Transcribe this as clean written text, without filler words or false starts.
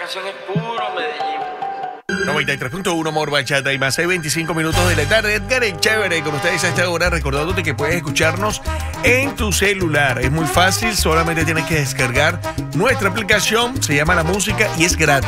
canción es puro Medellín. 93.1 More Bachata y más de 25 minutos de la tarde. Edgar el Chévere con ustedes a esta hora, recordándote que puedes escucharnos en tu celular. Es muy fácil, solamente tienes que descargar nuestra aplicación, se llama La Música y es gratis.